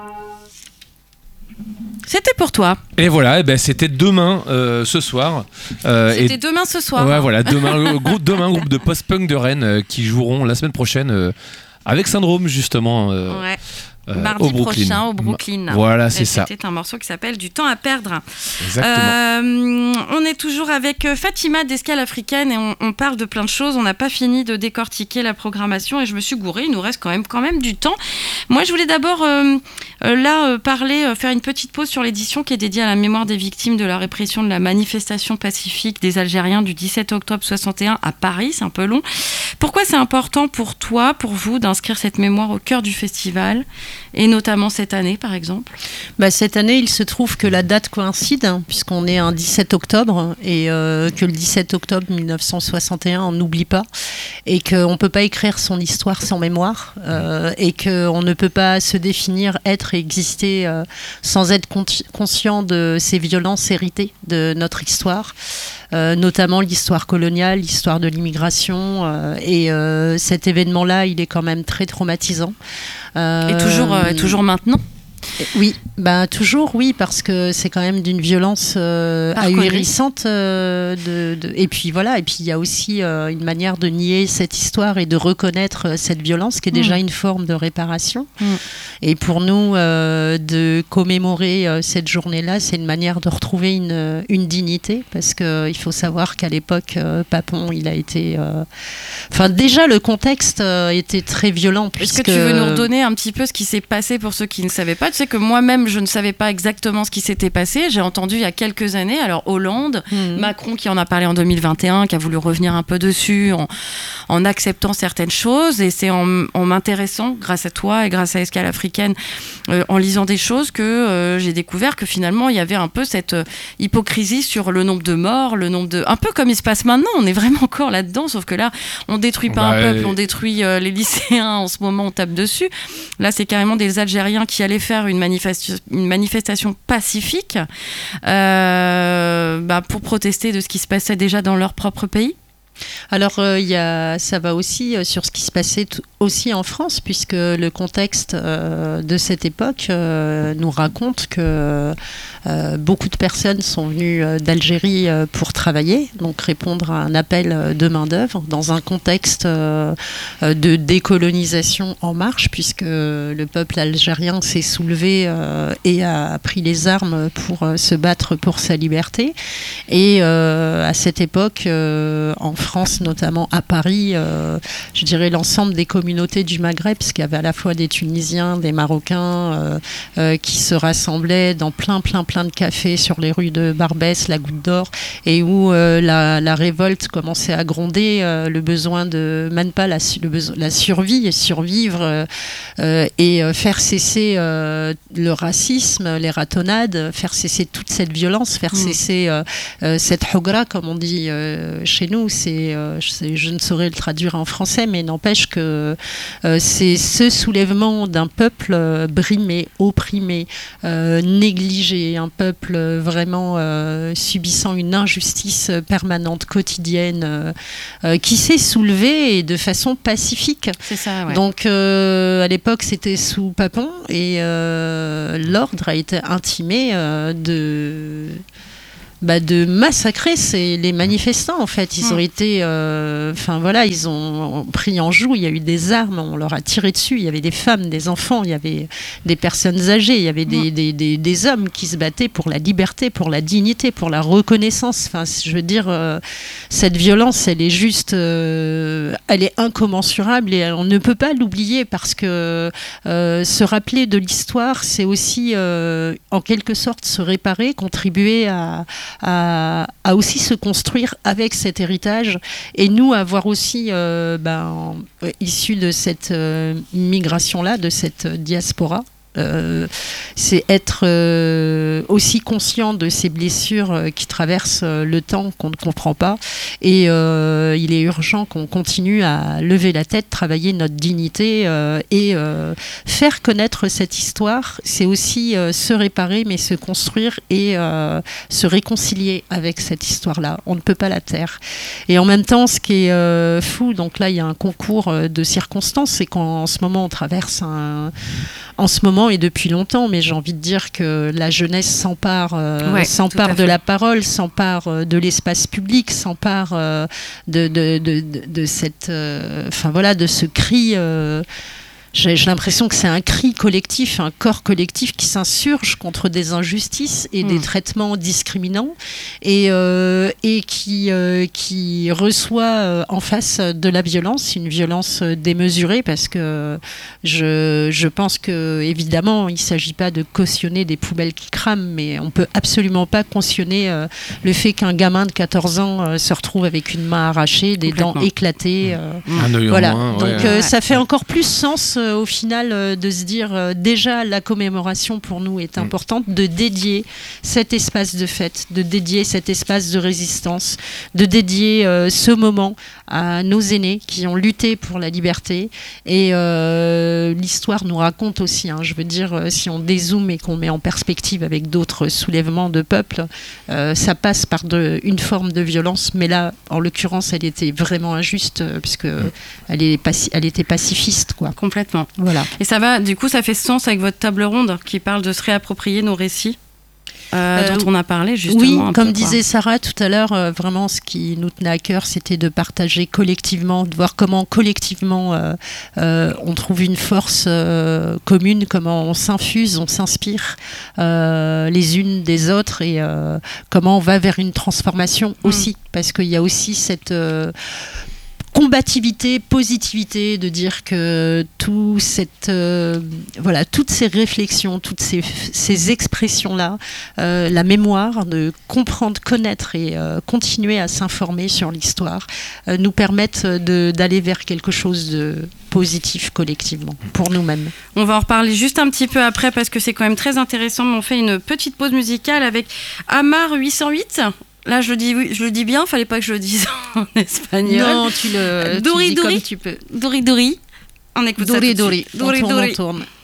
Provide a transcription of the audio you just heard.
C'était pour toi. Et voilà, et ben c'était demain ce soir. C'était demain ce soir. Ouais, voilà, demain, groupe de post-punk de Rennes qui joueront la semaine prochaine avec Syndrome, justement. Ouais. Mardi prochain au Brooklyn. Voilà, c'est ça. C'était un morceau qui s'appelle Du temps à perdre. Exactement. On est toujours avec Fatima d'Escale Africaine et on parle de plein de choses. On n'a pas fini de décortiquer la programmation et je me suis gourée. Il nous reste quand même du temps. Moi, je voulais d'abord faire une petite pause sur l'édition qui est dédiée à la mémoire des victimes de la répression de la manifestation pacifique des Algériens du 17 octobre 61 à Paris. C'est un peu long. Pourquoi c'est important pour toi, pour vous, d'inscrire cette mémoire au cœur du festival ? Et notamment cette année, par exemple ? Cette année, il se trouve que la date coïncide, puisqu'on est un 17 octobre, et que le 17 octobre 1961, on n'oublie pas, et qu'on ne peut pas écrire son histoire sans mémoire, et qu'on ne peut pas se définir, être et exister sans être conscient de ces violences héritées de notre histoire. Notamment l'histoire coloniale, l'histoire de l'immigration, et cet événement-là, il est quand même très traumatisant. Et toujours maintenant ? Oui, toujours oui, parce que c'est quand même d'une violence ahurissante. Et puis voilà, et puis il y a aussi une manière de nier cette histoire et de reconnaître cette violence qui est déjà une forme de réparation. Et pour nous, de commémorer cette journée-là, c'est une manière de retrouver une dignité, parce qu'il faut savoir qu'à l'époque, Papon, il a été... déjà, le contexte était très violent. Est-ce que tu veux nous redonner un petit peu ce qui s'est passé pour ceux qui ne savaient pas ? Tu sais que moi-même, je ne savais pas exactement ce qui s'était passé. J'ai entendu il y a quelques années, alors Hollande, Macron qui en a parlé en 2021, qui a voulu revenir un peu dessus en acceptant certaines choses. Et c'est en m'intéressant, grâce à toi et grâce à Escale Africaine, en lisant des choses que j'ai découvert que finalement, il y avait un peu cette hypocrisie sur le nombre de morts, un peu comme il se passe maintenant. On est vraiment encore là-dedans, sauf que là, on détruit pas un peuple, on détruit les lycéens. En ce moment, on tape dessus. Là, c'est carrément des Algériens qui allaient faire une manifestation pacifique pour protester de ce qui se passait déjà dans leur propre pays. Alors, ça va aussi sur ce qui se passait aussi en France, puisque le contexte de cette époque nous raconte que beaucoup de personnes sont venues d'Algérie pour travailler, donc répondre à un appel de main-d'œuvre dans un contexte de décolonisation en marche, puisque le peuple algérien s'est soulevé et a pris les armes pour se battre pour sa liberté. Et à cette époque, en France, notamment à Paris, je dirais l'ensemble des communautés du Maghreb, parce qu'il y avait à la fois des Tunisiens, des Marocains qui se rassemblaient dans plein de cafés sur les rues de Barbès, la Goutte d'Or, et où la révolte commençait à gronder, le besoin de, même pas la survie, survivre et faire cesser le racisme, les ratonnades, faire cesser toute cette violence, faire cesser cette hogra, comme on dit chez nous. Je ne saurais le traduire en français, mais n'empêche que c'est ce soulèvement d'un peuple brimé, opprimé, négligé, un peuple vraiment subissant une injustice permanente, quotidienne, qui s'est soulevé et de façon pacifique. C'est ça, ouais. Donc à l'époque, c'était sous Papon et l'ordre a été intimé de massacrer les manifestants, en fait. Ils ont été... ils ont pris en joue, il y a eu des armes, on leur a tiré dessus, il y avait des femmes, des enfants, il y avait des personnes âgées, il y avait des hommes qui se battaient pour la liberté, pour la dignité, pour la reconnaissance. Enfin, je veux dire, cette violence, elle est juste... elle est incommensurable et on ne peut pas l'oublier, parce que se rappeler de l'histoire, c'est aussi, en quelque sorte, se réparer, contribuer à aussi se construire avec cet héritage, et nous avoir aussi issus de cette migration-là, de cette diaspora, c'est être aussi conscient de ces blessures qui traversent le temps, qu'on ne comprend pas, et il est urgent qu'on continue à lever la tête, travailler notre dignité et faire connaître cette histoire. C'est aussi se réparer, mais se construire et se réconcilier avec cette histoire-là. On ne peut pas la taire. Et en même temps, ce qui est fou, donc là il y a un concours de circonstances, c'est qu'en ce moment on traverse moment et depuis longtemps, mais j'ai envie de dire que la jeunesse s'empare de la parole, s'empare de l'espace public, s'empare de cette, de ce cri. J'ai l'impression que c'est un cri collectif, un corps collectif qui s'insurge contre des injustices et des traitements discriminants et qui reçoit en face de la violence, une violence démesurée, parce que je pense que évidemment il ne s'agit pas de cautionner des poubelles qui crament, mais on ne peut absolument pas cautionner le fait qu'un gamin de 14 ans se retrouve avec une main arrachée, des dents éclatées. Un œil voilà. en moins, Donc ça fait encore plus sens au final de se dire déjà la commémoration pour nous est importante, de dédier cet espace de fête, de dédier cet espace de résistance, de dédier ce moment à nos aînés qui ont lutté pour la liberté. Et l'histoire nous raconte aussi, je veux dire, si on dézoome et qu'on met en perspective avec d'autres soulèvements de peuples, ça passe par une forme de violence, mais là en l'occurrence elle était vraiment injuste puisque elle était pacifiste, quoi. Complètement. Voilà. Et ça va, du coup, ça fait sens avec votre table ronde qui parle de se réapproprier nos récits, dont on a parlé justement. Oui, un comme peu, disait Sarah tout à l'heure, vraiment ce qui nous tenait à cœur, c'était de partager collectivement, de voir comment collectivement on trouve une force commune, comment on s'infuse, on s'inspire les unes des autres et comment on va vers une transformation aussi, parce qu'il y a aussi cette combativité, positivité, de dire que toutes ces réflexions, toutes ces expressions-là, la mémoire, de comprendre, connaître et continuer à s'informer sur l'histoire, nous permettent d'aller vers quelque chose de positif collectivement, pour nous-mêmes. On va en reparler juste un petit peu après parce que c'est quand même très intéressant, mais on fait une petite pause musicale avec Amar 808. Là, je le dis bien, fallait pas que je le dise en espagnol. Non, tu dis comme tu peux. Dori Dori. On écoute ça tout de suite. Dori, on tourne.